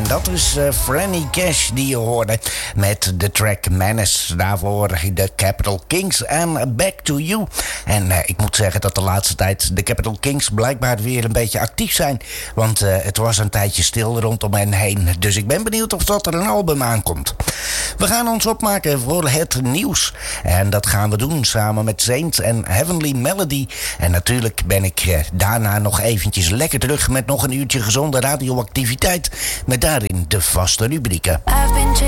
dat is Franny Cash die je hoorde met de track Menace. Daarvoor de Capital Kings en Back to You. En ik moet zeggen dat de laatste tijd de Capital Kings blijkbaar weer een beetje actief zijn. Want het was een tijdje stil rondom hen heen. Dus ik ben benieuwd of dat er een album aankomt. We gaan ons opmaken voor het nieuws. En dat gaan we doen samen met Saints en Heavenly Melody. En natuurlijk ben ik daarna nog eventjes lekker terug met nog een uurtje gezonde radioactiviteit. Met daarin de vaste rubrieken.